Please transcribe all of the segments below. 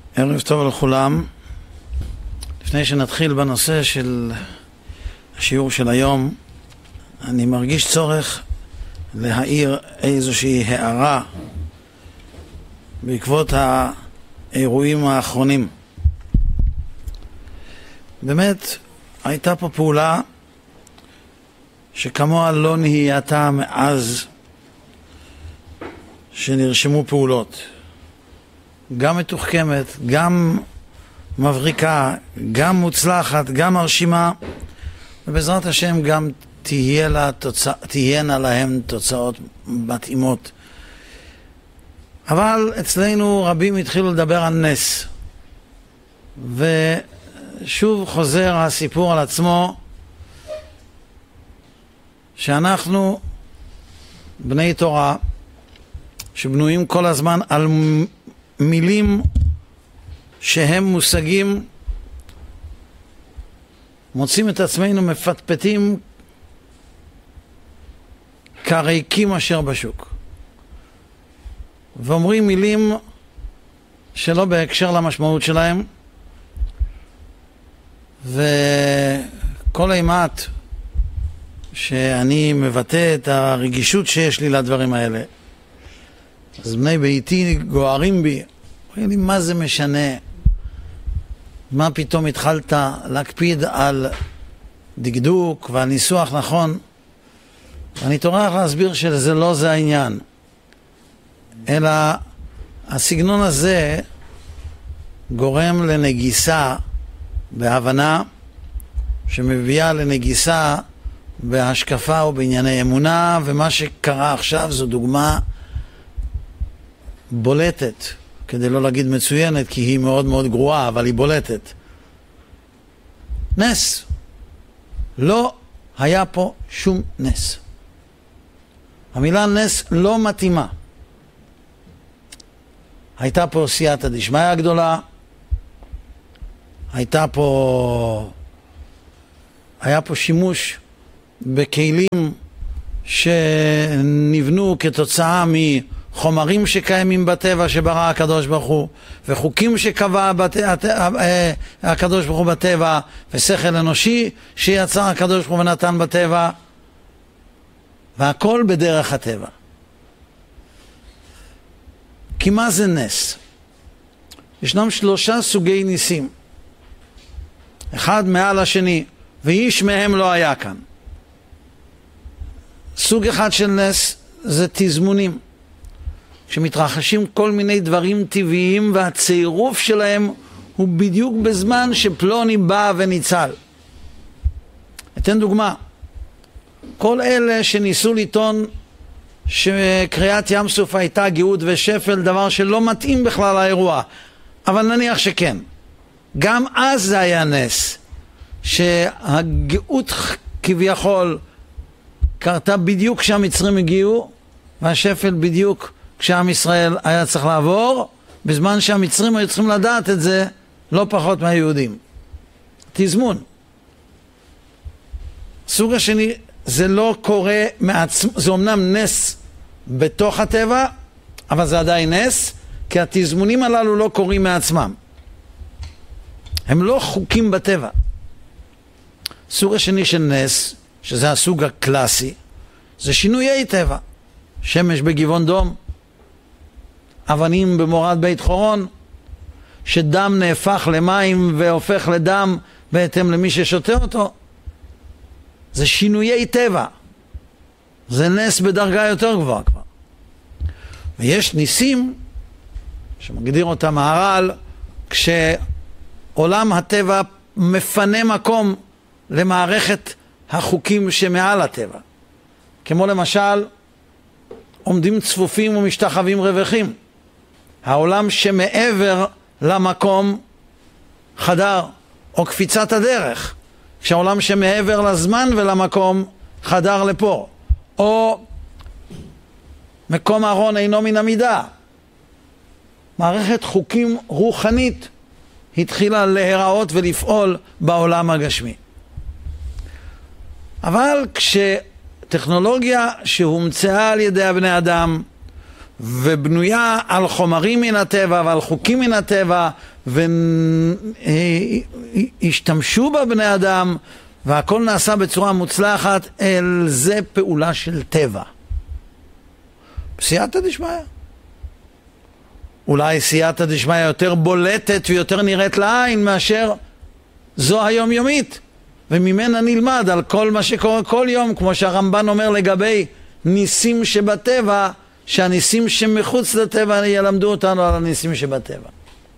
ערב טוב לכולם. לפני שנתחיל בנושא של השיעור של היום, אני מרגיש צורך להעיר איזושהי הערה בעקבות האירועים האחרונים. באמת הייתה פה פעולה שכמוה לא נהייתה מאז שנרשמו פעולות, גם מתוחכמת, גם מבריקה, גם מוצלחת, גם מרשימה, ובעזרת השם גם תהיינה להם תוצאות מתאימות. אבל אצלנו רבים התחילו לדבר על נס, ושוב חוזר הסיפור על עצמו, שאנחנו בני תורה שבנויים כל הזמן על מילים שהם מושגים, מוצאים את עצמנו מפטפטים כריקים אשר בשוק, ואומרים מילים שלא בהקשר למשמעות שלהם, וכל אימת שאני מבטא את הרגישות שיש לי לדברים האלה, אז בני ביתי גוערים בי, אומרים לי, מה זה משנה? מה פתאום התחלת להקפיד על דקדוק ועל ניסוח נכון? אני טורח להסביר שזה לא זה העניין, אלא הסגנון הזה גורם לנגיסה בהבנה, שמביאה לנגיסה בהשקפה או בענייני אמונה, ומה שקרה עכשיו זו דוגמה בולטת, כדי לא להגיד מצוינת, כי היא מאוד מאוד גרועה, אבל היא בולטת. נס. לא היה פה שום נס. המילה נס לא מתאימה. הייתה פה סייעתא דשמיא הגדולה, היה פה שימוש בכלים שנבנו כתוצאה מחומרים שקיימים בטבע שברא הקדוש ברוך הוא, וחוקים שקבע הקדוש ברוך הוא בטבע, ושכל אנושי שיצר הקדוש ברוך הוא ונתן בטבע, והכל בדרך הטבע. כי מה זה נס? ישנם 3 סוגי ניסים, אחד מעל השני, ואיש מהם לא היה כאן. סוג אחד של נס זה תזמונים, שמתרחשים כל מיני דברים טבעיים, והצירוף שלהם הוא בדיוק בזמן שפלוני בא וניצל. אתן דוגמה. כל אלה שניסו לטעון שקריאת ים סוף הייתה גאות ושפל, דבר שלא מתאים בכלל לאירוע, אבל נניח שכן. גם אז זה היה נס, שהגאות כביכול קרתה בדיוק כשהמצרים הגיעו, והשפל בדיוק כשעם ישראל היה צריך לעבור, בזמן שהמצרים היו צריכים לדעת את זה לא פחות מהיהודים. תזמון. סוג השני, זה לא קורה מעצמו, זה אומנם נס בתוך הטבע, אבל זה עדיין נס, כי התזמונים הללו לא קורים מעצמם. הם לא חוקים בטבע. סוג השני של נס, שזה הסוג הקלאסי, זה שינויי טבע. שמש בגבעון דום, אבנים במורד בית חורון, שדם נהפך למים והופך לדם בהתאם למי ששותה אותו. זה שינויי טבע. זה נס בדרגה יותר גבוהה כבר. ויש ניסים שמגדיר אותם מהר"ל, כשעולם הטבע מפנה מקום למערכת החוקים שמעל הטבע. כמו למשל, עומדים צפופים ומשתחווים רווחים. העולם שמעבר למקום חדר, או קפיצת הדרך. כשהעולם שמעבר לזמן ולמקום חדר לפה. או מקום ארון אינו מן המידה. מערכת חוקים רוחנית התחילה להיראות ולפעול בעולם הגשמי. אבל כשטכנולוגיה שהומצאה על ידי הבני אדם ובנויה על חומרים מן הטבע ועל חוקים מן הטבע, והשתמשו בה בני אדם, והכל נעשה בצורה מוצלחת, אל זה פעולה של טבע. סייעתא דשמיא. אולי סייעתא דשמיא יותר בולטת ויותר נראית לעין מאשר זו היומיומית, וממנה נלמד על כל מה שקורה כל יום, כמו שהרמב"ן אומר לגבי ניסים שבטבע, שהניסים שמחוץ לטבע ילמדו אותנו על הניסים שבטבע.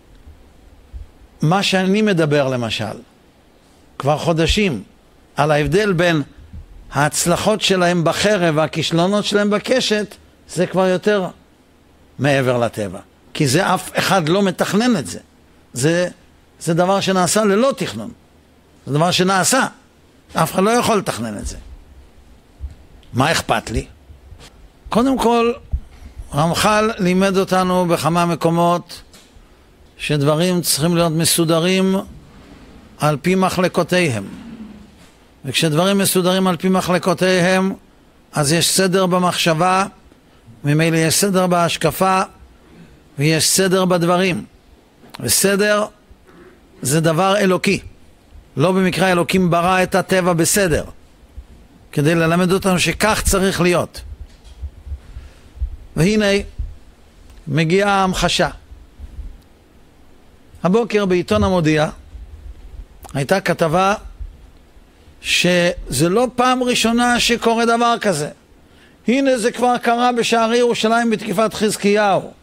מה שאני מדבר למשל, כבר חודשים, על ההבדל בין ההצלחות שלהם בחרב והכישלונות שלהם בקשת, זה כבר יותר מעבר לטבע. כי זה אף אחד לא מתכנן את זה. זה דבר שנעשה ללא תכנון. זה דבר שנעשה. אף אחד לא יכול לתכנן את זה. מה אכפת לי? קודם כל, רמח"ל לימד אותנו בכמה מקומות שדברים צריכים להיות מסודרים על פי מחלקותיהם. וכשדברים מסודרים על פי מחלקותיהם, אז יש סדר במחשבה, ממילא יש סדר בהשקפה, ויש סדר בדברים. וסדר זה דבר אלוקי. לא במקרה אלוקים ברא את הטבע בסדר, כדי ללמד אותנו שכך צריך להיות. והנה מגיעה המחשה. הבוקר בעיתון המודיע הייתה כתבה שזה לא פעם ראשונה שקורה דבר כזה. הנה זה כבר קרה בשערי ירושלים בתקיפת חזקיהו.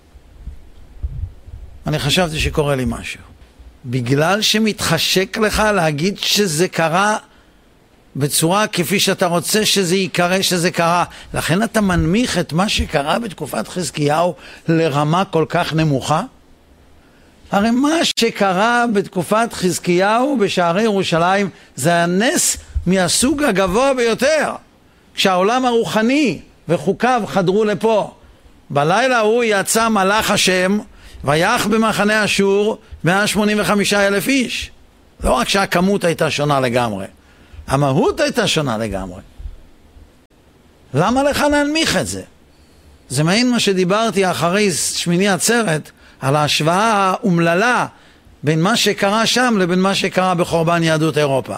אני חשבתי שקורה לי משהו. בגלל שמתחשק לך להגיד שזה קרה בצורה כפי שאתה רוצה שזה יקרה שזה קרה. לכן אתה מנמיך את מה שקרה בתקופת חזקיהו לרמה כל כך נמוכה? הרי מה שקרה בתקופת חזקיהו בשערי ירושלים זה הנס מהסוג הגבוה ביותר. כשהעולם הרוחני וחוקיו חדרו לפה. בלילה הוא יצא מלאך השם ויח במחנה אשור 185,000 איש. לא רק שהכמות הייתה שונה לגמרי, המהות הייתה שונה לגמרי. למה לך להנמיך את זה? זה מעין מה שדיברתי אחרי שמיני עצרת, על ההשוואה האומללה בין מה שקרה שם לבין מה שקרה בחורבן יהדות אירופה.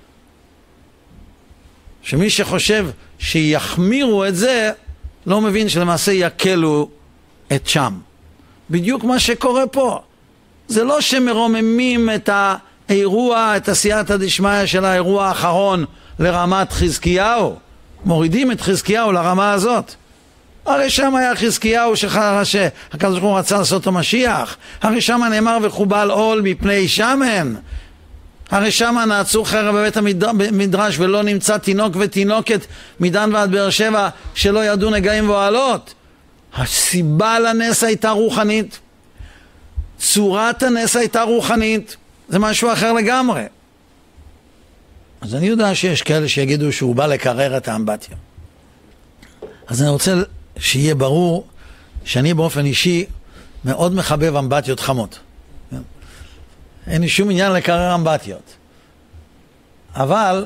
שמי שחושב שיחמירו את זה, לא מבין שלמעשה יקלו את שם. בדיוק מה שקורה פה. זה לא שמרוממים את האירוע, את הסייעתא דשמיא של האירוע האחרון לרמת חזקיהו. מורידים את חזקיהו לרמה הזאת. הרי שם היה חזקיהו שהקדוש ברוך הוא רצה לעשות את המשיח. הרי שם נאמר וחובל עול מפני שמן. הרי שם נעצו חרב בבית המדרש ולא נמצא תינוק ותינוקת מדן ועד באר שבע שלא ידעו נגעים ואוהלות. הסיבה לנס הייתה רוחנית. צורת הנס הייתה רוחנית. זה משהו אחר לגמרי. אז אני יודע שיש כאלה שיגידו שהוא בא לקרר את האמבטיה. אז אני רוצה שיהיה ברור שאני באופן אישי מאוד מחבב אמבטיות חמות. אין לי שום עניין לקרר אמבטיות. אבל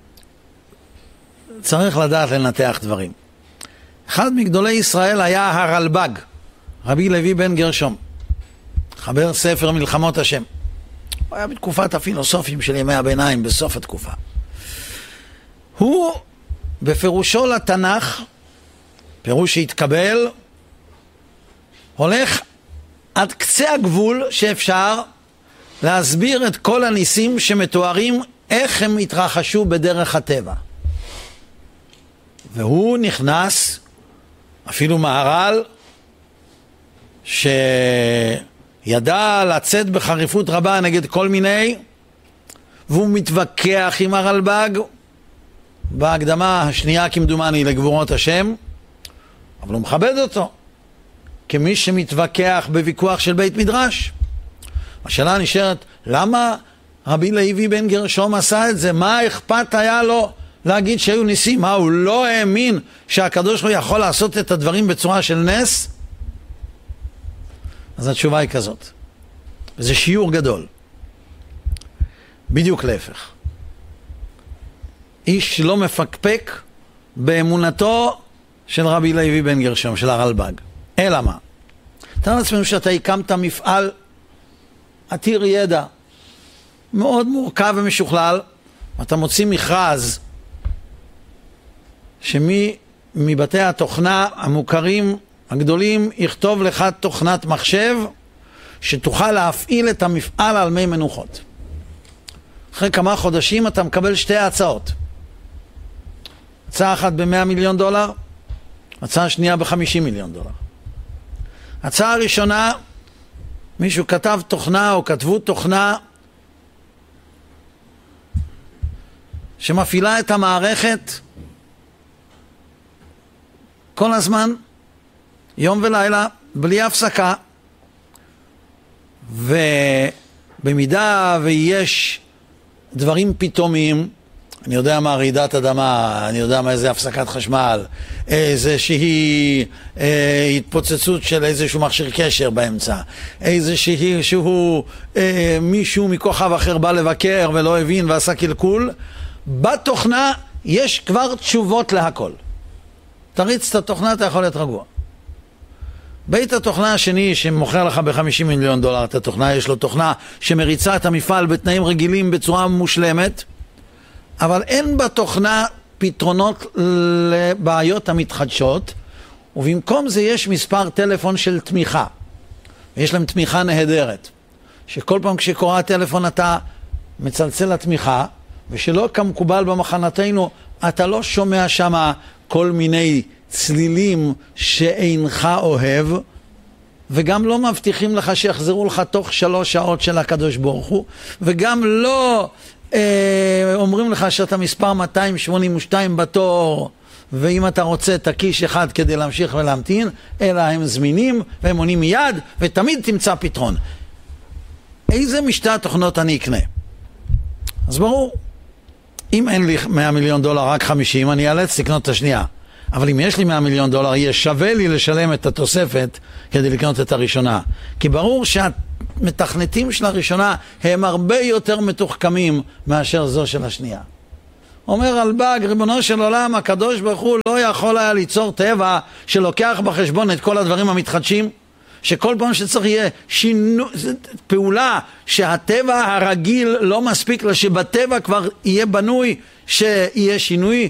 צריך לדעת לנתח דברים. אחד מגדולי ישראל היה הרלב"ג, רבי לוי בן גרשום, חבר ספר מלחמות השם. הוא היה בתקופת הפילוסופים של ימי הביניים, בסוף התקופה. הוא בפירושו לתנ"ך, פירוש שהתקבל, הולך עד קצה הגבול שאפשר להסביר את כל הניסים שמתוארים איך הם התרחשו בדרך הטבע. והוא נכנס, אפילו מהר"ל, שידע לצאת בחריפות רבה נגד כל מיני, והוא מתווכח עם הרלב"ג בהקדמה השנייה כמדומני לגבורות השם, אבל הוא מכבד אותו כמי שמתווכח בוויכוח של בית מדרש. השאלה נשארת, למה רבי לוי בן גרשום עשה את זה? מה אכפת היה לו להגיד שהיו ניסים? מה, הוא לא האמין שהקדוש ברוך הוא יכול לעשות את הדברים בצורה של נס? אז התשובה היא כזאת, וזה שיעור גדול. בדיוק להפך. איש לא מפקפק באמונתו של רבי לוי בן גרשום, של הרלב"ג. אלא מה? תאר לעצמנו שאתה הקמת מפעל עתיר ידע, מאוד מורכב ומשוכלל, אתה מוציא מכרז שמי מבתי התוכנה המוכרים הגדולים יכתוב לך תוכנת מחשב שתוכל להפעיל את המפעל על מי מנוחות. אחרי כמה חודשים אתה מקבל שתי הצעות. הצעה אחת ב$100 מיליון, הצעה שנייה ב$50 מיליון. הצעה הראשונה, מישהו כתב תוכנה או כתבו תוכנה שמפעילה את המערכת כל הזמן, יום ולילה, בלי הפסקה, ובמידה ויש דברים פתאומיים, אני יודע מה רעידת אדמה, אני יודע מה איזה הפסקת חשמל, איזושהי התפוצצות של איזשהו מכשיר קשר באמצע, איזשהו מישהו מכוכב אחר בא לבקר ולא הבין ועשה קלקול, בתוכנה יש כבר תשובות להכל. תריץ את התוכנה, אתה יכול להיות רגוע. בית התוכנה השני שמוכר לך ב$50 מיליון את התוכנה, יש לו תוכנה שמריצה את המפעל בתנאים רגילים בצורה מושלמת, אבל אין בתוכנה פתרונות לבעיות המתחדשות, ובמקום זה יש מספר טלפון של תמיכה. יש להם תמיכה נהדרת, שכל פעם כשקורא הטלפון אתה מצלצל לתמיכה, ושלא כמקובל במחנתנו, אתה לא שומע שמה כל מיני צלילים שאינך אוהב, וגם לא מבטיחים לך שיחזרו לך תוך 3 שעות של הקדוש ברוך הוא, וגם לא אומרים לך שאתה מספר 282 בתור, ואם אתה רוצה תקיש אחד כדי להמשיך ולהמתין, אלא הם זמינים והם עונים מיד, ותמיד תמצא פתרון. איזה משתי התוכנות אני אקנה? אז ברור, אם אין לי $100 מיליון, רק 50, אני אאלץ לקנות את השנייה. אבל אם יש לי $100 מיליון, יהיה שווה לי לשלם את התוספת כדי לקנות את הראשונה. כי ברור שהמתכנתים של הראשונה הם הרבה יותר מתוחכמים מאשר זו של השנייה. אומר רלב"ג, ריבונו של עולם, הקדוש ברוך הוא לא יכול היה ליצור טבע שלוקח בחשבון את כל הדברים המתחדשים, שכל פעם שצריך יהיה פעולה שהטבע הרגיל לא מספיק לה, שבטבע כבר יהיה בנוי שיהיה שינוי,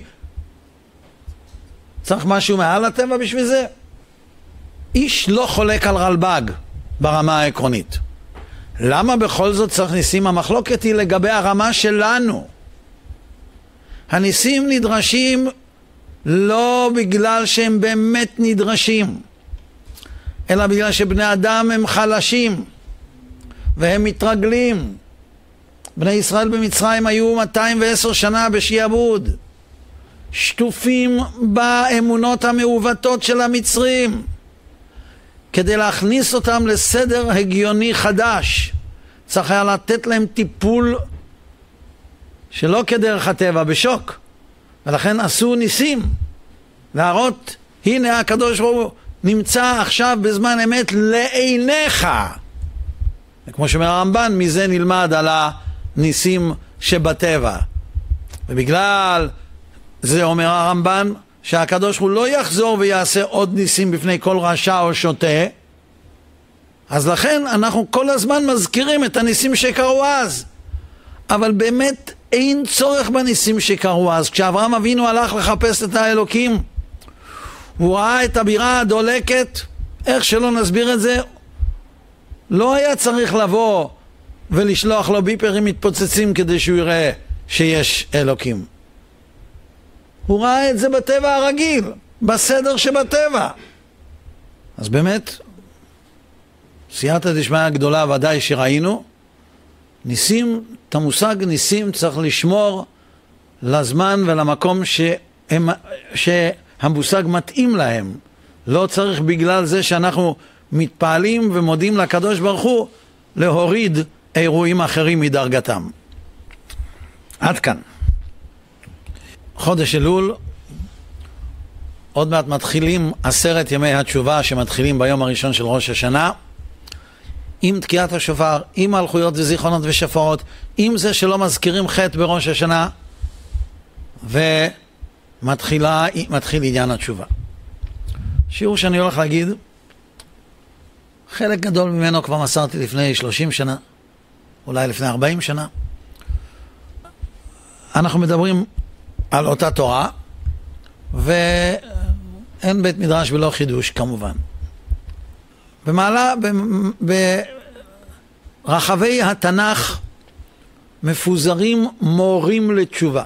צריך משהו מעל הטבע בשביל זה? איש לא חולק על רלב"ג ברמה העקרונית. למה בכל זאת צריך ניסים? המחלוקת היא לגבי הרמה שלנו. הניסים נדרשים לא בגלל שהם באמת נדרשים, אלא בגלל שבני אדם הם חלשים והם מתרגלים. בני ישראל במצרים היו 210 שנה בשעבוד, שטופים באמונות המעוותות של המצרים. כדי להכניס אותם לסדר הגיוני חדש צריך היה לתת להם טיפול שלא כדרך הטבע, בשוק. ולכן עשו ניסים להראות, הנה הקדוש ברוך הוא נמצא עכשיו בזמן אמת לעיניך. וכמו שאומר הרמב"ן, מזה נלמד על הניסים שבטבע. ובגלל זה אומר הרמב"ן שהקדוש הוא לא יחזור ויעשה עוד ניסים בפני כל רשע או שוטה, אז לכן אנחנו כל הזמן מזכירים את הניסים שקרו אז. אבל באמת אין צורך בניסים שקרו אז. כשאברהם אבינו הלך לחפש את האלוקים, הוא ראה את הבירה הדולקת, איך שלא נסביר את זה, לא היה צריך לבוא ולשלוח לו ביפרים מתפוצצים כדי שהוא יראה שיש אלוקים. הוא ראה את זה בטבע הרגיל, בסדר שבטבע. אז באמת, סייעתא דשמיא הגדולה ודאי שראינו, ניסים, את המושג ניסים צריך לשמור לזמן ולמקום שהמושג מתאים להם. לא צריך בגלל זה שאנחנו מתפעלים ומודים לקדוש ברוך הוא להוריד אירועים אחרים מדרגתם. עד כאן. חודש אלול, עוד מעט מתחילים 10 ימי התשובה שמתחילים ביום הראשון של ראש השנה, עם תקיעת השופר, עם מלכויות וזיכרונות ושפרות, עם זה שלא מזכירים חטא בראש השנה, ומתחיל עניין התשובה. שיעור שאני הולך להגיד חלק גדול ממנו כבר מסרתי לפני 30 שנה, אולי לפני 40 שנה. אנחנו מדברים על אותה תורה, ואין בית מדרש ולא חידוש כמובן. ברחבי התנ"ך מפוזרים מורים לתשובה.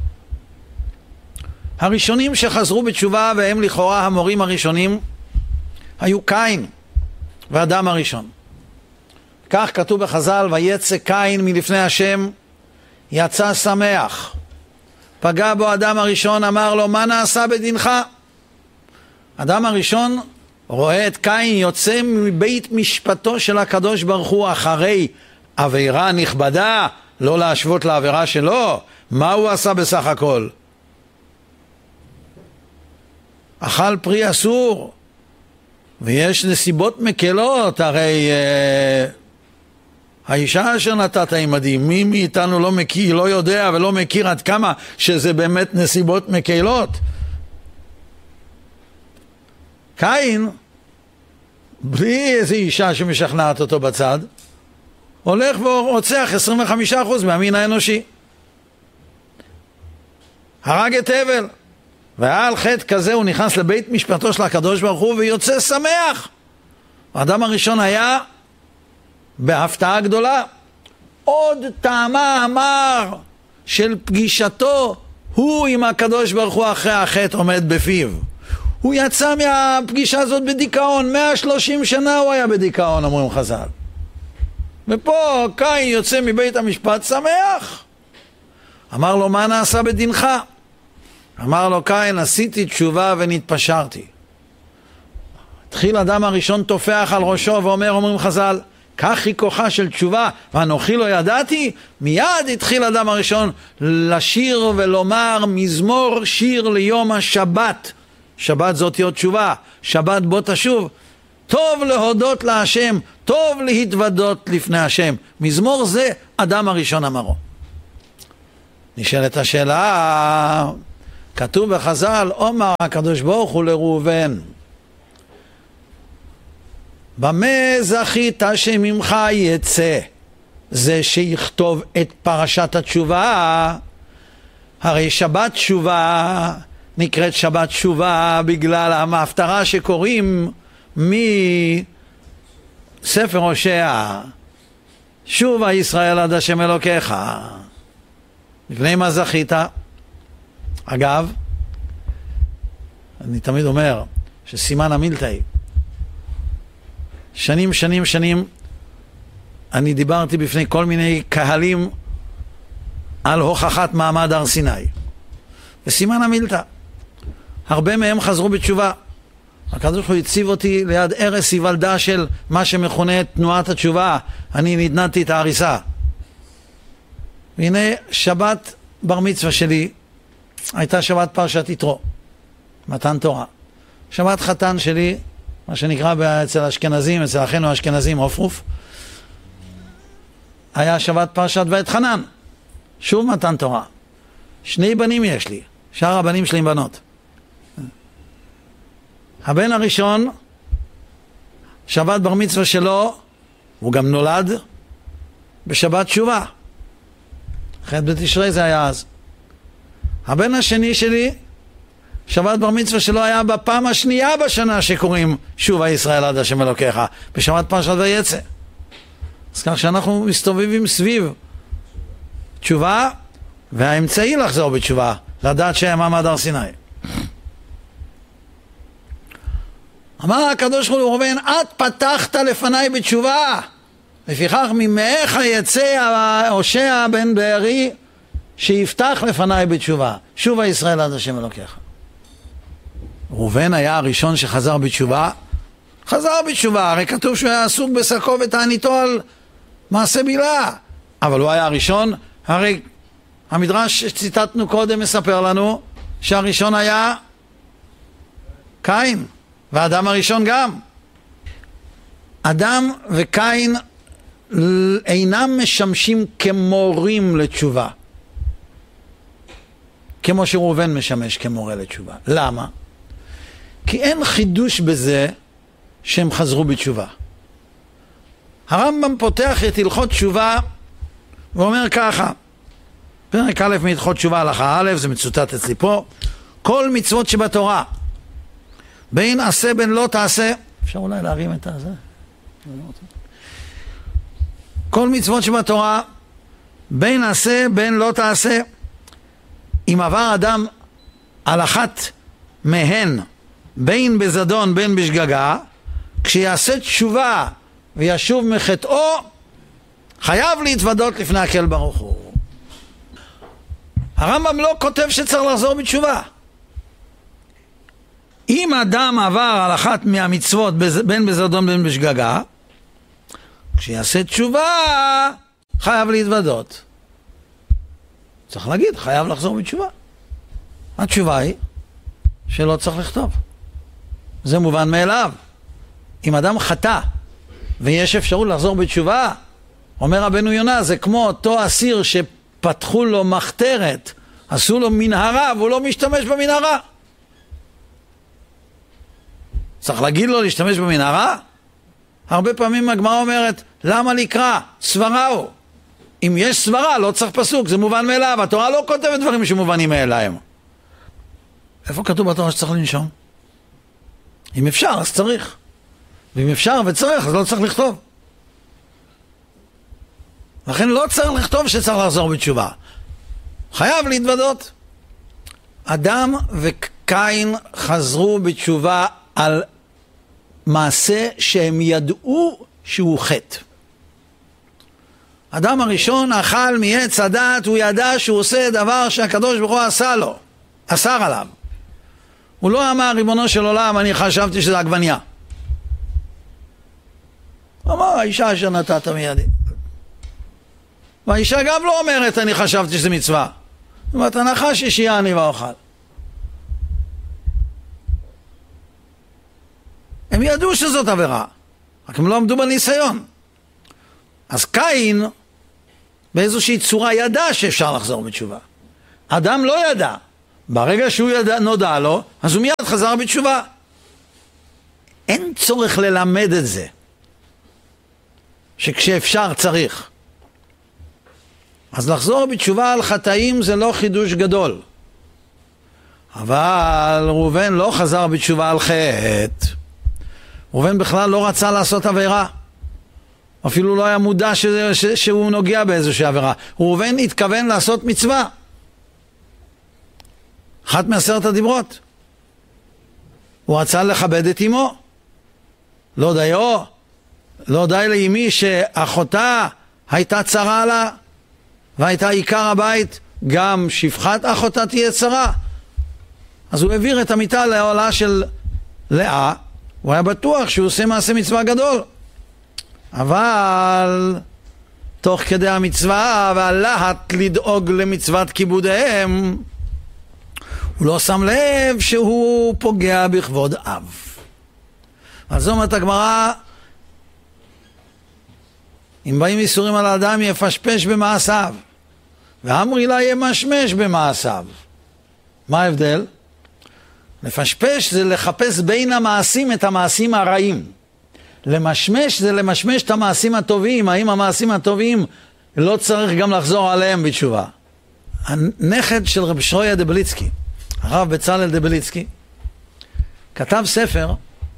הראשונים שחזרו בתשובה, והם לכאורה המורים הראשונים, היו קין ואדם הראשון. כך כתוב בחז"ל, ויצא קין מלפני השם, יצא שמח. פגע בו אדם הראשון, אמר לו, מה נעשה בדינך? אדם הראשון רואה את קין יוצא מבית משפטו של הקדוש ברוך הוא אחרי עבירה נכבדה, לא להשוות לעבירה שלו. מה הוא עשה בסך הכל? אכל פרי אסור, ויש נסיבות מקלות. הרי האישה אשר נתת עימדי, מי מאיתנו לא מכיר, לא יודע ולא מכיר עד כמה שזה באמת נסיבות מקלות. קין, בלי איזו אישה שמשכנעת אותו בצד, הולך ורוצח 25% מהמין האנושי. הרג את הבל, ועל חטא כזה הוא נכנס לבית משפטו של הקדוש ברוך הוא ויוצא שמח. האדם הראשון היה בהפתעה גדולה. עוד טעמה המר של פגישתו הוא עם הקדוש ברוך הוא אחרי החטא עומד בפיו. הוא יצא מהפגישה הזאת בדיכאון, 130 שנה הוא היה בדיכאון, אומרים חז"ל. ופה קין יוצא מבית המשפט שמח. אמר לו, מה נעשה בדינך? אמר לו קין, עשיתי תשובה ונתפשרתי. התחיל אדם הראשון תופח על ראשו ואומר, אומרים חז"ל, כך היא כוחה של תשובה, ואנוכי לא ידעתי. מיד התחיל אדם הראשון לשיר ולומר מזמור שיר ליום השבת. שבת זאת היא תשובה, שבת בוא תשוב. טוב להודות להשם, טוב להתוודות לפני השם. מזמור זה אדם הראשון אמרו. נשאלת השאלה, כתוב בחז"ל, אומר הקדוש ברוך הוא לראובן, במה זכית שממך יצא זה שיכתוב את פרשת התשובה? הרי שבת תשובה נקראת שבת תשובה בגלל ההפטרה שקוראים מספר הושע, שובה ישראל עד השם אלוקיך. לפני מה זכית? אגב, אני תמיד אומר שסימן המילתאי, שנים אני דיברתי בפני כל מיני קהלים על הוכחת מעמד הר סיני. וסימן המילתא, הרבה מהם חזרו בתשובה. הקדוש ברוך הוא הציב אותי ליד ערש היוולדה של מה שמכונה תנועת התשובה. אני נדנדתי את ההריסה. והנה שבת בר מצווה שלי הייתה שבת פרשת יתרו, מתן תורה. שבת חתן שלי, מה שנקרא אצל האשכנזים, אצל אחינו האשכנזים, עופרוף, היה שבת פרשת ואתחנן, שוב מתן תורה. 2 בנים יש לי, שאר הבנים שלי עם בנות. הבן הראשון, שבת בר מצווה שלו, הוא גם נולד בשבת תשובה. ח' בתשרי זה היה אז. הבן השני שלי, שבת בר מצווה שלו היה בפעם השנייה בשנה שקוראים שובה ישראל עד השם אלוקיך, בשבת פרשת ויצא. אז כך שאנחנו מסתובבים סביב תשובה, והאמצעי לחזור בתשובה, לדעת שהם מעמד הר סיני. אמר הקדוש ברוך הוא לראובן, את פתחת לפניי בתשובה, לפיכך ממאיך יצא הושע בן בארי שיפתח לפניי בתשובה, שובה ישראל עד השם אלוקיך. ראובן היה הראשון שחזר בתשובה. חזר בתשובה, הרי כתוב שהוא היה עסוק בשקו ותעניתו על מעשה בילה, אבל הוא היה הראשון. הרי המדרש שציטטנו קודם מספר לנו שהראשון היה קין, והאדם הראשון גם. אדם וקין אינם משמשים כמורים לתשובה, כמו שראובן משמש כמורה לתשובה. למה? כי אין חידוש בזה שהם חזרו בתשובה. הרמב"ם פותח את הלכות תשובה ואומר ככה, פרק א' מהלכות תשובה הלכה א', זה מצוטט אצלי פה, כל מצוות שבתורה, בין עשה בין לא תעשה, אפשר אולי להרים את הזה? כל מצוות שבתורה, בין עשה בין לא תעשה, אם עבר אדם על אחת מהן, בין בזדון בין בשגגה, כשיעשה תשובה וישוב מחטאו, חייב להתוודות לפני הקהל ברוך הוא. הרמב"ם לא כותב שצריך לחזור בתשובה. אם אדם עבר על אחת מהמצוות בין בזדון בין בשגגה, כשיעשה תשובה חייב להתוודות. צריך להגיד, חייב לחזור בתשובה. התשובה היא שלא צריך לכתוב. זה מובן מאליו. אם אדם חטא ויש אפשרות לחזור בתשובה, אומר רבנו יונה, זה כמו אותו אסיר שפתחו לו מחתרת, עשו לו מנהרה והוא לא משתמש במנהרה. צריך להגיד לו להשתמש במנהרה? הרבה פעמים הגמרא אומרת, למה לקרוא? סברה הוא. אם יש סברה לא צריך פסוק, זה מובן מאליו. התורה לא כותבת דברים שמובנים מאליהם. איפה כתוב בתורה שצריך לנשום? אם אפשר אז צריך, ואם אפשר וצריך אז לא צריך לכתוב. לכן לא צריך לכתוב שצריך לחזור בתשובה, חייב להתוודות. אדם וקין חזרו בתשובה על מעשה שהם ידעו שהוא חטא. אדם הראשון אכל מעץ הדעת, הוא ידע שהוא עושה דבר שהקדוש ברוך הוא עשה לו, אסר עליו. הוא לא אמר, ריבונו של עולם, אני חשבתי שזה עגבניה. הוא אמר, האישה אשר נתת מידי. והאישה גם לא אומרת, אני חשבתי שזה מצווה. זאת אומרת, הנחש אישייה אני ואוכל. הם ידעו שזאת עבירה, רק הם לא עמדו בניסיון. אז קין באיזושהי צורה ידע שאפשר לחזור בתשובה. אדם לא ידע. ברגע שהוא נודע לו, אז הוא מיד חזר בתשובה. אין צורך ללמד את זה, שכשאפשר צריך. אז לחזור בתשובה על חטאים זה לא חידוש גדול. אבל ראובן לא חזר בתשובה על חטא. ראובן בכלל לא רצה לעשות עבירה. אפילו לא היה מודע שהוא נוגע באיזושהי עבירה. ראובן התכוון לעשות מצווה. אחת מ10 הדיברות. הוא רצה לכבד את אמו. לא דיו. לא די לאמי שאחותה הייתה צרה לה, והייתה עיקר הבית, גם שפחת אחותה תהיה צרה. אז הוא העביר את המיטה לעולה של לאה, הוא היה בטוח שהוא עושה מעשה מצווה גדול. אבל תוך כדי המצווה והלהט לדאוג למצוות כיבודיהם, הוא לא שם לב שהוא פוגע בכבוד אב. אז זאת אומרת הגמרא, אם באים איסורים על האדם יפשפש במעשיו, ואמרי לה ימשמש במעשיו. מה ההבדל? לפשפש זה לחפש בין המעשים את המעשים הרעים. למשמש זה למשמש את המעשים הטובים. האם המעשים הטובים לא צריך גם לחזור עליהם בתשובה? הנכד של רב שרויה דבליצקי, הרב בצלאל דבליצקי, כתב ספר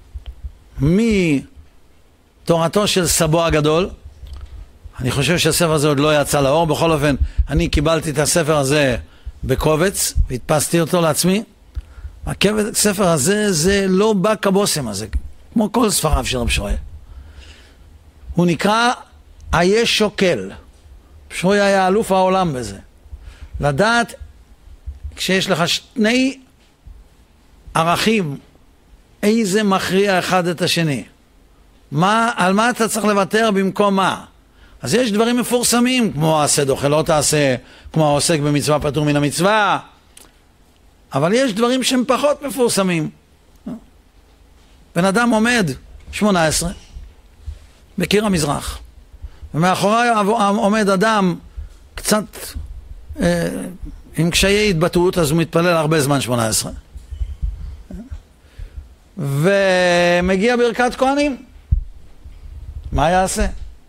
מתורתו של סבו הגדול. אני חושב שהספר הזה עוד לא יצא לאור. בכל אופן, אני קיבלתי את הספר הזה בקובץ והדפסתי אותו לעצמי. הספר הזה זה לא בא כבוסם הזה, כמו כל ספריו של רב שרויה. הוא נקרא איה שוקל. שרויה היה אלוף העולם בזה. לדעת כשיש לך שני ערכים, איזה מכריע אחד את השני. על מה אתה צריך לוותר במקום מה? אז יש דברים מפורסמים, כמו עשה דוחה לא תעשה, כמו העוסק במצווה פטור מן המצווה, אבל יש דברים שהם פחות מפורסמים. בן אדם עומד 18 בקיר המזרח, ומאחורי עומד אדם קצת עם קשיי התבטאות, אז הוא מתפלל הרבה זמן 18. ומגיע ברכת כהנים. מה יעשה?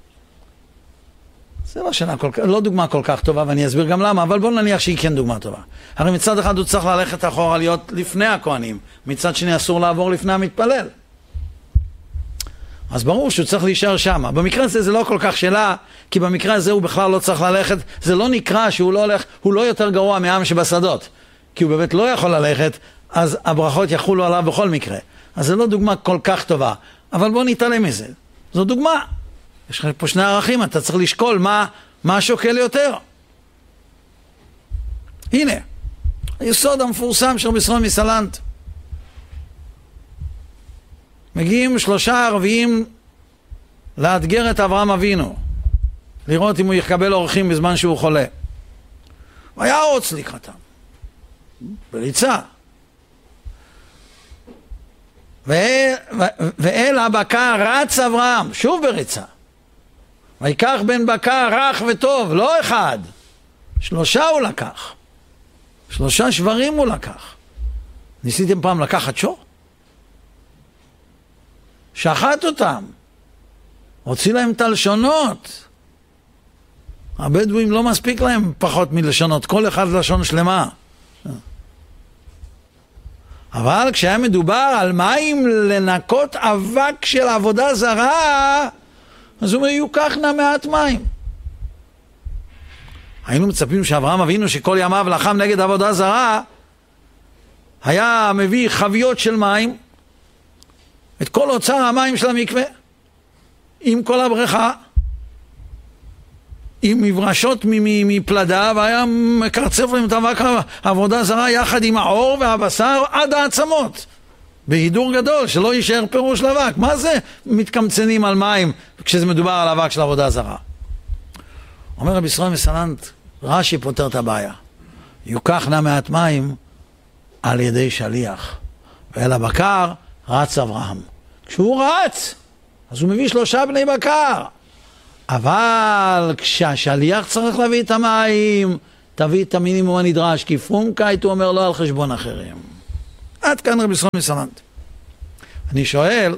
זה לא דוגמה כל כך טובה, ואני אסביר גם למה, אבל בואו נניח שהיא כן דוגמה טובה. הרי מצד אחד הוא צריך ללכת אחורה להיות לפני הכהנים, מצד שני אסור לעבור לפני המתפלל. אז ברור שהוא צריך להישאר שם. במקרה הזה זה לא כל כך שאלה, כי במקרה הזה הוא בכלל לא צריך ללכת, זה לא נקרא שהוא לא הולך, הוא לא יותר גרוע מהעם שבשדות, כי הוא באמת לא יכול ללכת, אז הברכות יחולו עליו בכל מקרה. אז זה לא דוגמה כל כך טובה, אבל בואו נתעלם מזה. זו דוגמה. יש לך פה שני ערכים, אתה צריך לשקול מה שוקל יותר. הנה, היסוד המפורסם של רבי ישראל מסלנט. מגיעים 3 ערבים לאתגר את אברהם אבינו, לראות אם הוא יקבל אורחים בזמן שהוא חולה. הוא היה רוץ לקראתם, בריצה. ואל הבקר רץ אברהם, שוב בריצה. ויקח בן בקר רך וטוב, לא אחד, 3 הוא לקח. 3 שברים הוא לקח. ניסיתם פעם לקחת שור? שחט אותם, הוציא להם את הלשונות. הבדואים לא מספיק להם פחות מלשונות, כל אחד לשון שלמה. אבל כשהיה מדובר על מים לנקות אבק של עבודה זרה, אז הוא אומר, יוקח נא מעט מים. היינו מצפים שאברהם אבינו שכל ימיו לחם נגד עבודה זרה, היה מביא חביות של מים, את כל אוצר המים של המקווה, עם כל הבריכה, עם מברשות מפלדה, והיה מקרצף להם את אבק העבודה זרה יחד עם העור והבשר עד העצמות, בהידור גדול, שלא יישאר פירוש לאבק. מה זה מתקמצנים על מים כשזה מדובר על אבק של עבודה זרה? אומר רבי ישראל מסלנט, רש"י פותר את הבעיה. יוקח נא מעט מים על ידי שליח, ואל הבקר רץ אברהם. כשהוא רץ, אז הוא מביא 3 בני בקר. אבל כשהשליח צריך להביא את המים, תביא את המינימום הנדרש, כי פרומקייט הוא אומר לא על חשבון אחרים. עד כאן רבי ישראל מסלנט. אני שואל,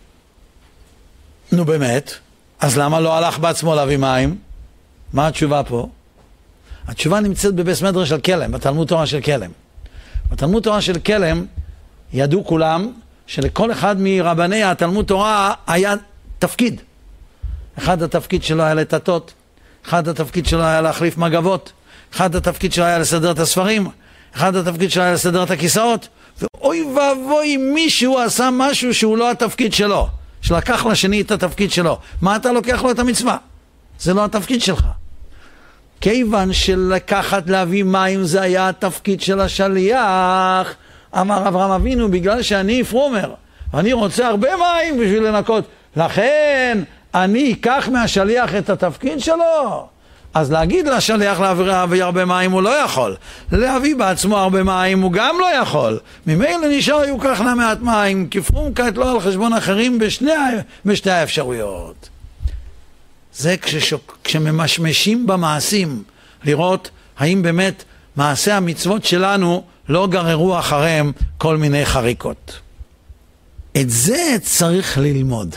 נו באמת, אז למה לא הלך בעצמו להביא מים? מה התשובה פה? התשובה נמצאת בבית מדרש של כלם, בתלמוד תורה של כלם. בתלמוד תורה של כלם ידעו כולם שלכל אחד מרבני התלמוד תורה היה תפקיד. אחד התפקיד שלו היה לטטות, אחד התפקיד שלו היה להחליף מגבות, אחד התפקיד שלו היה לסדר את הספרים, אחד התפקיד שלו היה לסדר את הכיסאות, ואוי ואבוי מישהו עשה משהו שהוא לא התפקיד שלו, שלקח לשני את התפקיד שלו. מה אתה לוקח לו את המצווה? זה לא התפקיד שלך. כיוון שלקחת להביא מים זה היה התפקיד של השליח, אמר אברהם אבינו, בגלל שאני פרומר, אני רוצה הרבה מים בשביל לנקות, לכן אני אקח מהשליח את התפקיד שלו. אז להגיד לשליח להביא הרבה מים הוא לא יכול, להביא בעצמו הרבה מים הוא גם לא יכול. ממילא נשאר יוקח נא מעט מים, כפרומקייט לא על חשבון אחרים בשתי האפשרויות. זה כשממשמשים במעשים, לראות האם באמת מעשי המצוות שלנו לא גררו אחריהם כל מיני חריקות. את זה צריך ללמוד.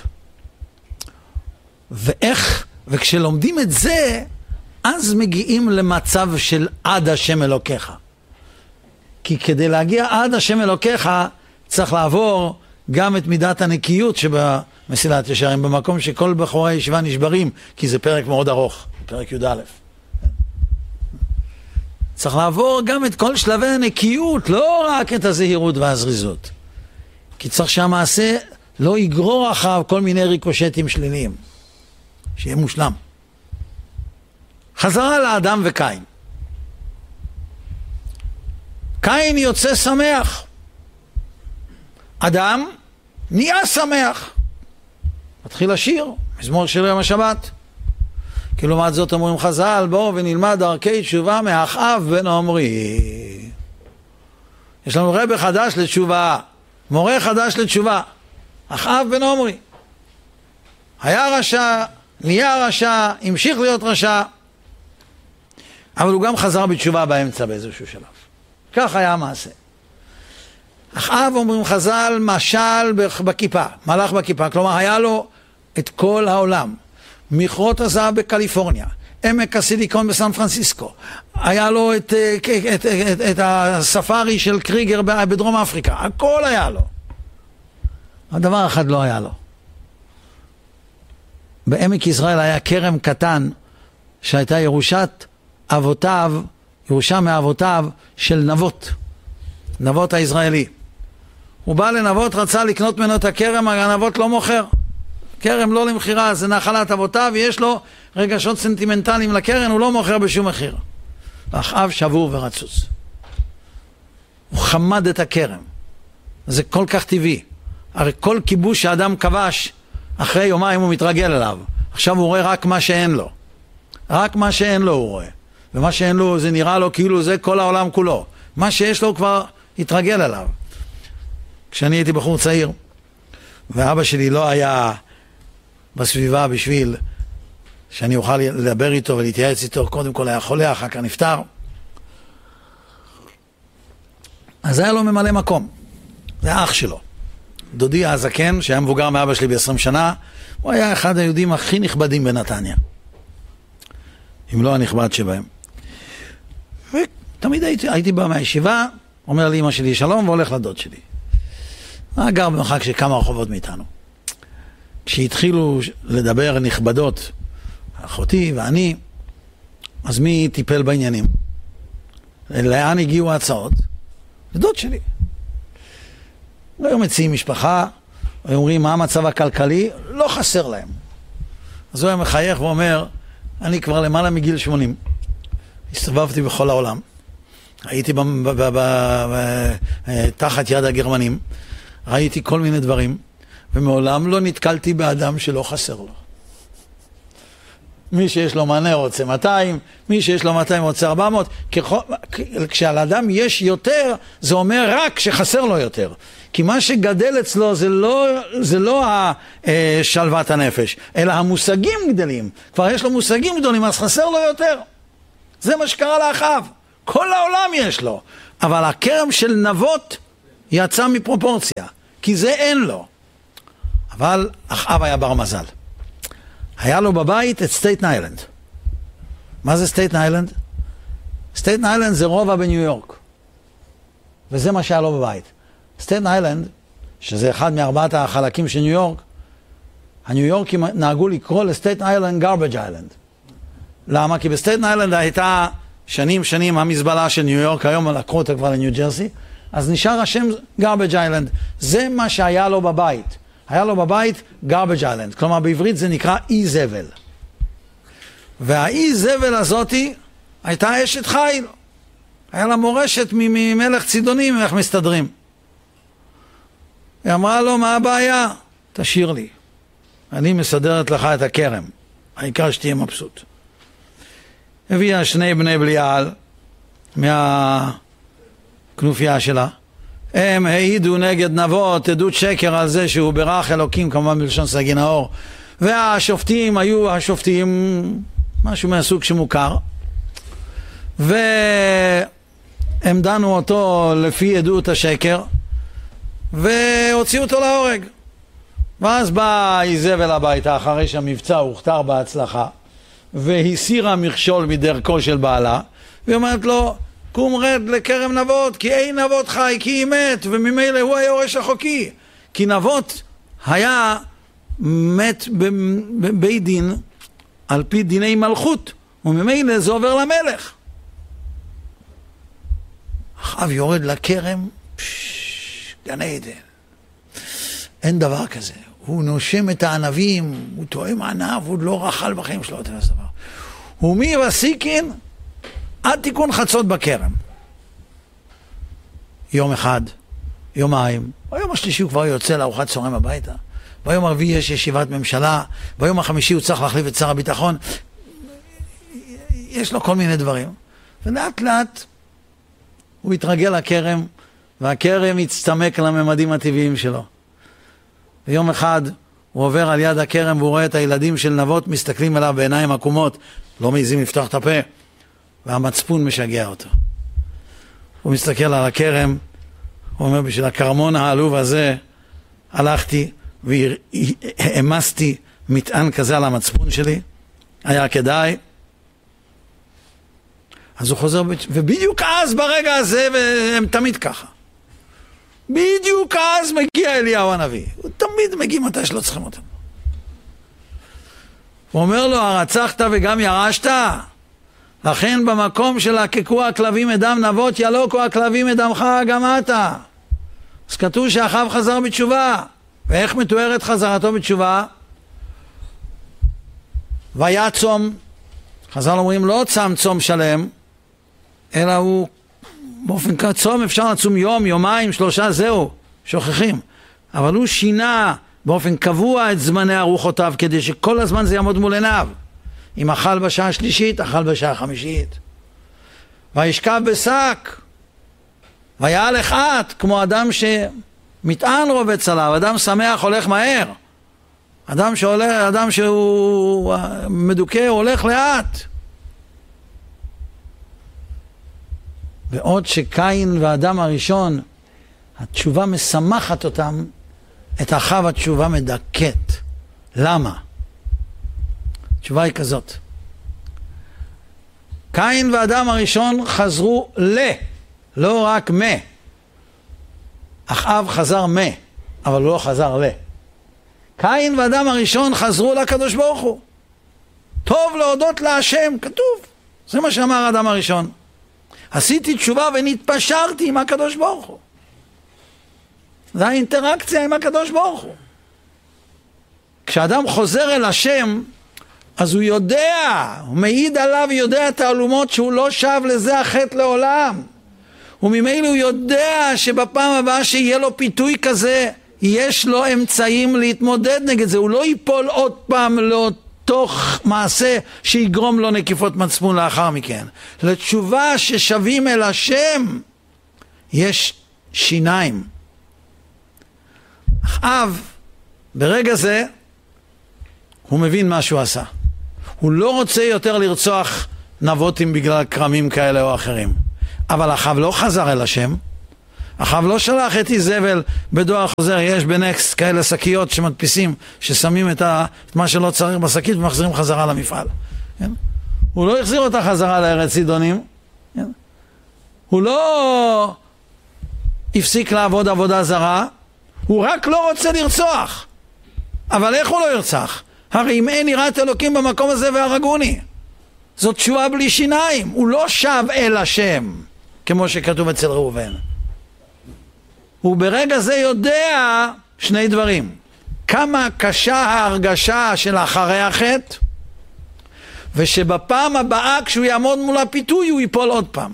וכשלומדים את זה, אז מגיעים למצב של עד השם אלוקיך. כי כדי להגיע עד השם אלוקיך, צריך לעבור גם את מידת הנקיות שבמסילת ישרים, במקום שכל בחורי הישיבה נשברים, כי זה פרק מאוד ארוך, פרק י"א. צריך לעבור גם את כל שלבי הנקיות, לא רק את הזהירות והזריזות. כי צריך שהמעשה לא יגרור אחריו כל מיני ריקושטים שליליים. שיהיה מושלם. חזרה לאדם וקין. קין יוצא שמח. אדם נהיה שמח. מתחיל לשיר, מזמור של יום השבת. כי לעומת זאת אומרים חז"ל, בואו ונלמד דרכי תשובה מאחאב בן עמרי. יש לנו רב חדש לתשובה, מורה חדש לתשובה. אחאב בן עמרי. היה רשע, נהיה רשע, המשיך להיות רשע, אבל הוא גם חזר בתשובה באמצע באיזשהו שלב. כך היה המעשה. אחאב אומרים חז"ל, משל בכיפה, מלך בכיפה, כלומר היה לו את כל העולם, מכרות הזהב בקליפורניה, עמק הסיליקון בסן פרנסיסקו, היה לו את הספארי של קריגר בדרום אפריקה, הכל היה לו. הדבר אחד לא היה לו. בעמק ישראל היה כרם קטן שהייתה ירושה מאבותיו של נבות, נבות הישראלי. הוא בא לנבות, רצה לקנות ממנו את הכרם, הנבות לא מוכר. כרם לא למחירה, זה נחלת אבותיו, ויש לו רגשות סנטימנטליים לקרן, הוא לא מוכר בשום מחיר. אחאב שבור ורצוץ. הוא חמד את הכרם. זה כל כך טבעי. הרי כל כיבוש שאדם כבש, אחרי יומיים הוא מתרגל אליו. עכשיו הוא רואה רק מה שאין לו. רק מה שאין לו הוא רואה. ומה שאין לו זה נראה לו כאילו זה כל העולם כולו. מה שיש לו הוא כבר התרגל אליו. כשאני הייתי בחור צעיר, ואבא שלי לא היה בסביבה בשביל שאני אוכל לדבר איתו ולהתייעץ איתו, קודם כל היה חולה, אחר כך נפטר. אז היה לו ממלא מקום. זה האח שלו. דודי הזקן, שהיה מבוגר מאבא שלי ב-20 שנה, הוא היה אחד היהודים הכי נכבדים בנתניה. אם לא הנכבד שבהם. ותמיד הייתי בא מהישיבה, אומר לי אמא שלי שלום והולך לדוד שלי. גר במרחק של כמה רחובות מאיתנו. כשהתחילו לדבר נכבדות, אחותי ואני, אז מי טיפל בעניינים? לאן הגיעו ההצעות? לדוד שלי. היו מציעים משפחה, היו אומרים מה המצב הכלכלי, לא חסר להם. אז הוא היה מחייך ואומר, אני כבר למעלה מגיל 80, הסתובבתי בכל העולם, הייתי תחת יד הגרמנים, ראיתי כל מיני דברים, ומעולם לא נתקלתי באדם שלא חסר לו. מי שיש לו מנה רוצה 200, מי שיש לו 200 רוצה 400, כשעל אדם יש יותר, זה אומר רק שחסר לו יותר. כי מה שגדל אצלו זה לא שלוות הנפש, אלא המושגים גדלים. כבר יש לו מושגים גדולים, אז חסר לו יותר. זה מה שקרה לאחאב. כל העולם יש לו. אבל הכרם של נבות יצא מפרופורציה, כי זה אין לו. אבל אחאב היה בר מזל. היה לו בבית את סטייטן איילנד. מה זה סטייטן איילנד? סטייטן איילנד זה רובע בניו יורק. וזה מה שהיה לו בבית. סטייטן איילנד, שזה אחד מארבעת החלקים של ניו יורק, הניו יורקים נהגו לקרוא לסטייטן איילנד גארבג' איילנד. למה? כי בסטייטן איילנד הייתה שנים המזבלה של ניו יורק, היום לקחו אותה כבר לניו ג'רסי, אז נשאר השם גארבג' איילנד. זה מה שהיה לו בבית. היה לו בבית גארבג' איילנד, כלומר בעברית זה נקרא אי זבל. והאי זבל הזאתי הייתה אשת חיל. היה לה מורשת ממלך צידונים, איך מסתדרים. היא אמרה לו, מה הבעיה? תשאיר לי. אני מסדרת לך את הכרם. העיקר שתהיה מבסוט. הביאה 2 בני בליעל מהכנופיה שלה. הם העידו נגד נבות, עדות שקר על זה שהוא ברך אלוקים, כמובן בלשון סגי נאור. והשופטים היו השופטים, משהו מהסוג שמוכר. והם דנו אותו לפי עדות השקר, והוציאו אותו להורג. ואז בא איזבל הביתה, אחרי שהמבצע הוכתר בהצלחה, והסירה מכשול מדרכו של בעלה, והיא אומרת לו, קום רד לכרם נבות, כי אין נבות חי, כי היא מת, וממילא הוא היורש החוקי. כי נבות היה מת בבית דין, על פי דיני מלכות, וממילא זה עובר למלך. אחאב יורד לכרם, גן עדן. אין דבר כזה. הוא נושם את הענבים, הוא טועם ענב, הוא לא רחל בחיים שלו, את זה דבר. הוא מווסיקין עד תיקון חצות בכרם. יום אחד, יומיים, ביום השלישי הוא כבר יוצא לארוחת צהריים הביתה. ביום הרביעי יש ישיבת ממשלה, ביום החמישי הוא צריך להחליף את שר הביטחון. יש לו כל מיני דברים. ולאט לאט הוא יתרגל לכרם, והכרם יצטמק לממדים הטבעיים שלו. ויום אחד הוא עובר על יד הכרם והוא רואה את הילדים של נבות מסתכלים עליו בעיניים עקומות, לא מעיזים לפתוח את הפה, והמצפון משגע אותו. הוא מסתכל על הכרם, הוא אומר, בשביל הקרמון העלוב הזה הלכתי והאמסתי מטען כזה על המצפון שלי, היה כדאי, אז הוא חוזר, ובדיוק אז ברגע הזה, והם תמיד ככה. בדיוק אז מגיע אליהו הנביא. הוא תמיד מגיע מתי שלא צריכים אותם. הוא אומר לו, הרצחת וגם ירשת? לכן במקום של הקקו הכלבים מדם נבות, ילוקו הכלבים מדמך גם אתה. אז כתוב שאחיו חזר בתשובה. ואיך מתוארת חזרתו בתשובה? והיה צום. חז"ל אומרים לא צם צום שלם, אלא הוא באופן כזה, צום אפשר לצום יום, יומיים, 3, זהו, שוכחים. אבל הוא שינה באופן קבוע את זמני ארוחותיו, כדי שכל הזמן זה יעמוד מול עיניו. אם אכל בשעה 3, אכל בשעה 5. וישכב בשק, ויהלך לאט, כמו אדם שמטען רובץ עליו, אדם שמח הולך מהר. אדם שהוא מדוכא הולך לאט. בעוד שקין והאדם הראשון, התשובה משמחת אותם, את אחיו התשובה מדכאת. למה? התשובה היא כזאת. קין והאדם הראשון חזרו לא רק אחיו חזר אבל הוא לא חזר קין והאדם הראשון חזרו לקדוש ברוך הוא. טוב להודות להשם, כתוב. זה מה שאמר האדם הראשון. עשיתי תשובה ונתפשרתי עם הקדוש ברוך הוא. זה האינטראקציה עם הקדוש ברוך הוא. כשאדם חוזר אל השם, אז הוא יודע, הוא מעיד עליו, יודע תעלומות שהוא לא שב לזה החטא לעולם. וממילא הוא יודע שבפעם הבאה שיהיה לו פיתוי כזה, יש לו אמצעים להתמודד נגד זה. הוא לא ייפול עוד פעם לאותו מעשה שיגרום לו נקיפות מצפון לאחר מכן. לתשובה ששבים אל השם יש שיניים. אב ברגע זה הוא מבין מה שהוא עשה. הוא לא רוצה יותר לרצוח נבוטים בגלל קרמים כאלה או אחרים. אבל אחיו לא חזר אל השם. אחיו לא שלח את איזבל בדואר חוזר. יש בנקסט כאלה שקיות שמדפיסים, ששמים את מה שלא צריך בשקית ומחזירים חזרה למפעל. כן? הוא לא החזיר אותה חזרה לארץ סידונים. כן? הוא לא הפסיק לעבוד עבודה זרה. הוא רק לא רוצה לרצוח. אבל איך הוא לא ירצח? הרי אם אין יראת אלוקים במקום הזה והרגוני. זאת תשובה בלי שיניים. הוא לא שב אל השם, כמו שכתוב אצל ראובן. הוא ברגע זה יודע שני דברים. כמה קשה ההרגשה של אחרי החטא, ושבפעם הבאה כשהוא יעמוד מול הפיתוי הוא ייפול עוד פעם.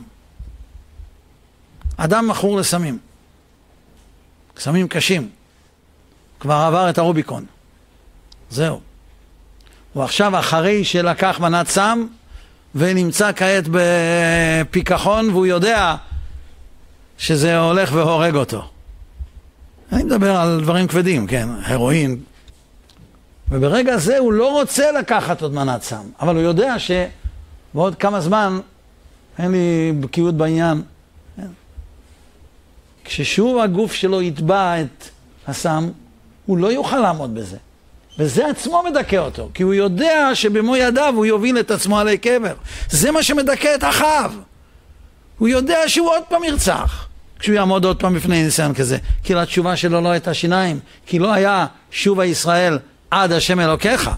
אדם מכור לסמים. סמים קשים. כבר עבר את הרוביקון. זהו. הוא עכשיו אחרי שלקח מנת סם, ונמצא כעת בפיקחון, והוא יודע שזה הולך והורג אותו. אני מדבר על דברים כבדים, כן, הרואין. וברגע זה הוא לא רוצה לקחת עוד מנת סם, אבל הוא יודע שבעוד כמה זמן, אין לי בקיאות בעניין, כן? כששוב הגוף שלו יתבע את הסם, הוא לא יוכל לעמוד בזה. וזה עצמו מדכא אותו, כי הוא יודע שבמו ידיו הוא יוביל את עצמו עלי קבר. זה מה שמדכא את אחיו. הוא יודע שהוא עוד פעם ירצח, כשהוא יעמוד עוד פעם בפני ניסיון כזה. כי לתשובה שלו לא הייתה שיניים, כי לא היה שובה ישראל עד השם אלוקיך.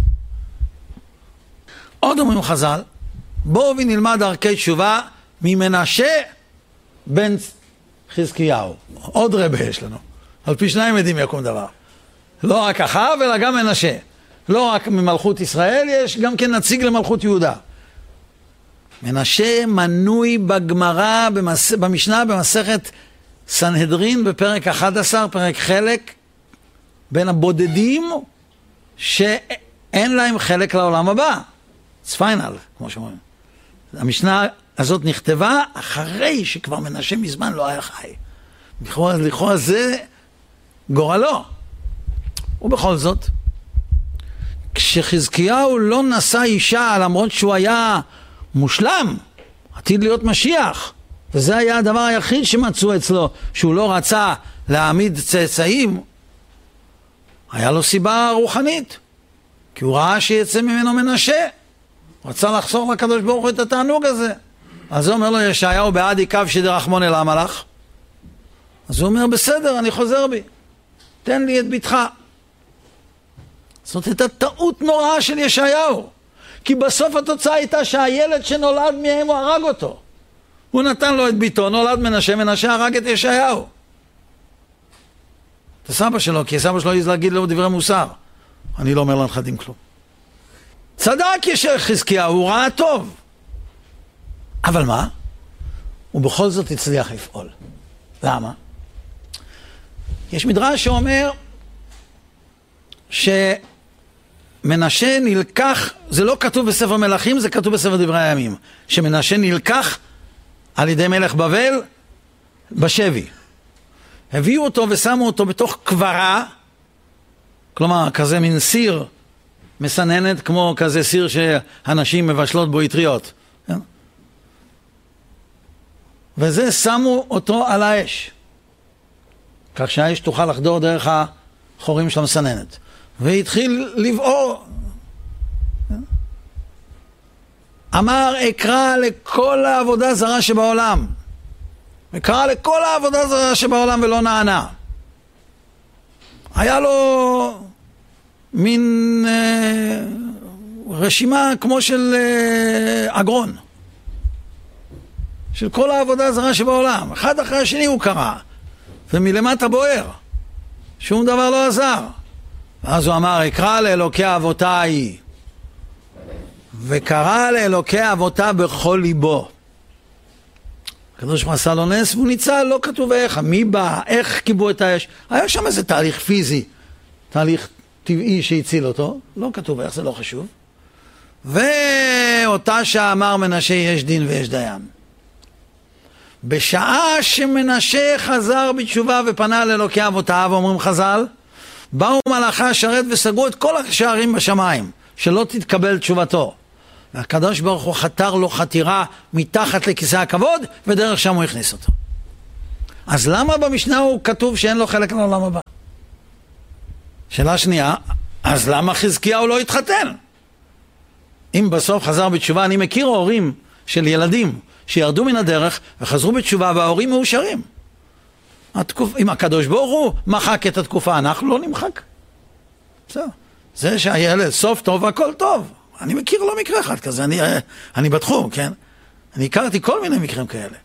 עוד אומרים חז"ל, בואו ונלמד דרכי תשובה ממנשה בן חזקיהו. עוד רבה יש לנו. על פי 2 עדים יקום דבר. לא רק אחיו, אלא גם מנשה. לא רק ממלכות ישראל, יש גם כן נציג למלכות יהודה. מנשה מנוי בגמרא, במשנה, במסכת סנהדרין, בפרק 11, פרק חלק, בין הבודדים שאין להם חלק לעולם הבא. It's final, כמו שאומרים. המשנה הזאת נכתבה אחרי שכבר מנשה מזמן לא היה חי. לכאורה זה גורלו. ובכל זאת, כשחזקיהו לא נשא אישה, למרות שהוא היה מושלם, עתיד להיות משיח, וזה היה הדבר היחיד שמצאו אצלו, שהוא לא רצה להעמיד צאצאים, היה לו סיבה רוחנית, כי הוא ראה שיצא ממנו מנשה, הוא רצה לחסוך לקדוש ברוך הוא את התענוג הזה. אז הוא אומר לו, ישעיהו בעדי קו שדרחמון אל המלאך. אז הוא אומר, בסדר, אני חוזר בי. תן לי את ביתך. זאת הייתה טעות נוראה של ישעיהו. כי בסוף התוצאה הייתה שהילד שנולד מהם הוא הרג אותו. הוא נתן לו את ביתו, נולד מנשה, מנשה הרג את ישעיהו. את הסבא שלו, כי הסבא שלו העז להגיד לו דברי מוסר. אני לא אומר לנכדים כלום. צדק חזקיהו, הוא ראה טוב. אבל מה? הוא בכל זאת הצליח לפעול. למה? יש מדרש שאומר שמנשה נלקח, זה לא כתוב בספר מלכים, זה כתוב בספר דברי הימים, שמנשה נלקח על ידי מלך בבל בשבי. הביאו אותו ושמו אותו בתוך קברה, כלומר כזה מין סיר מסננת, כמו כזה סיר שהנשים מבשלות בו יטריות. וזה שמו אותו על האש, כך שהאש תוכל לחדור דרך החורים של המסננת. והתחיל לבעור. אמר, אקרא לכל העבודה זרה שבעולם. וקרא לכל העבודה זרה שבעולם ולא נענה. היה לו מין רשימה כמו של אגרון. של כל העבודה הזרה שבעולם. אחד אחרי השני הוא קרא. ומלמטה בוער. שום דבר לא עזר. ואז הוא אמר, אקרא לאלוקי אבותיי. וקרא לאלוקי אבותיו בכל ליבו. הקדוש ברוך הוא עשה לו נס והוא ניצל, לא כתוב איך, מי בא, איך קיבו את האש. היה שם איזה תהליך פיזי, תהליך טבעי שהציל אותו, לא כתוב איך, זה לא חשוב. ואותה שאמר מנשה יש דין ויש דיין. בשעה שמנשה חזר בתשובה ופנה לאלוקי אבותיו, אומרים חז"ל, באו מלאכי השרת וסגרו את כל השערים בשמיים, שלא תתקבל תשובתו. והקדוש ברוך הוא חתר לו חתירה מתחת לכיסא הכבוד, ודרך שם הוא הכניס אותו. אז למה במשנה הוא כתוב שאין לו חלק לעולם הבא? שאלה שנייה, אז למה חזקיהו לא התחתן? אם בסוף חזר בתשובה, אני מכיר הורים של ילדים שירדו מן הדרך וחזרו בתשובה וההורים מאושרים. אם הקדוש ברוך הוא מחק את התקופה, אנחנו לא נמחק. זה שהילד סוף טוב והכל טוב. אני מכיר לא מקרה אחד כזה, אני בתחום, כן? אני הכרתי כל מיני מקרים כאלה.